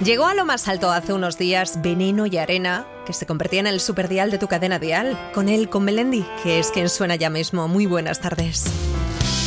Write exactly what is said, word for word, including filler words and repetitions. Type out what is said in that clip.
Llegó a lo más alto hace unos días Veneno y Arena, que se convertía en el superdial de tu cadena dial. Con él, con Melendi, que es quien suena ya mismo. Muy buenas tardes.